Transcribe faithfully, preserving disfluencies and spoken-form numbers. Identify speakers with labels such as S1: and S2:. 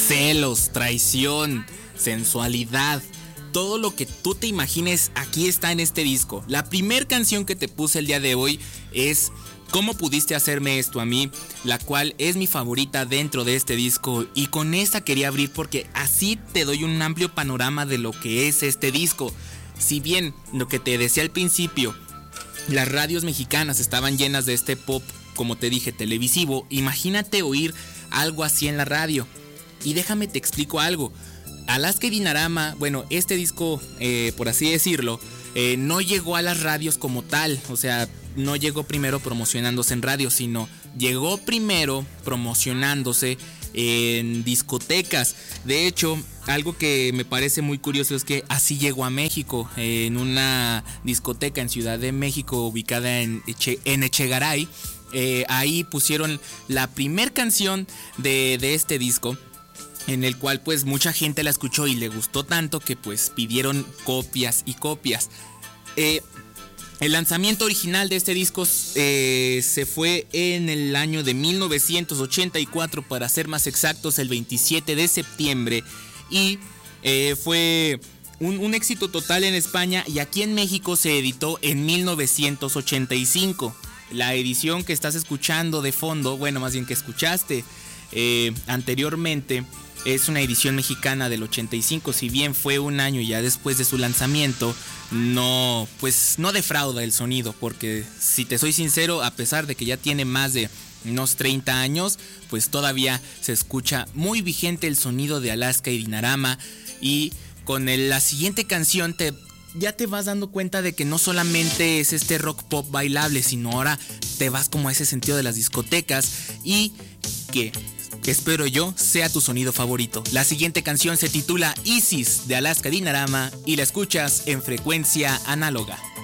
S1: celos, traición, sensualidad. Todo lo que tú te imagines aquí está en este disco. La primera canción que te puse el día de hoy es ¿Cómo pudiste hacerme esto a mí?, la cual es mi favorita dentro de este disco, y con esta quería abrir porque así te doy un amplio panorama de lo que es este disco. Si bien lo que te decía al principio, las radios mexicanas estaban llenas de este pop, como te dije, televisivo, imagínate oír algo así en la radio. Y déjame te explico algo. Alaska y Dinarama, bueno, este disco, eh, por así decirlo, eh, no llegó a las radios como tal. O sea, no llegó primero promocionándose en radio, sino llegó primero promocionándose en discotecas. De hecho, algo que me parece muy curioso es que así llegó a México, eh, en una discoteca en Ciudad de México ubicada en, Eche, en Echegaray. Eh, ahí pusieron la primer canción de, de este disco, en el cual pues mucha gente la escuchó y le gustó tanto que pues pidieron copias y copias. Eh, el lanzamiento original de este disco eh, se fue en el año de mil novecientos ochenta y cuatro, para ser más exactos, el veintisiete de septiembre, y eh, fue un, un éxito total en España, y aquí en México se editó en mil novecientos ochenta y cinco. La edición que estás escuchando de fondo, bueno, más bien que escuchaste eh, anteriormente, es una edición mexicana del ochenta y cinco. Si bien fue un año ya después de su lanzamiento, no, pues no defrauda el sonido, porque si te soy sincero, a pesar de que ya tiene más de unos treinta años, pues todavía se escucha muy vigente el sonido de Alaska y Dinarama. Y con el, la siguiente canción te ya te vas dando cuenta de que no solamente es este rock pop bailable, sino ahora te vas como a ese sentido de las discotecas, y que espero yo sea tu sonido favorito. La siguiente canción se titula Isis de Alaska Dinarama y la escuchas en Frecuencia Análoga.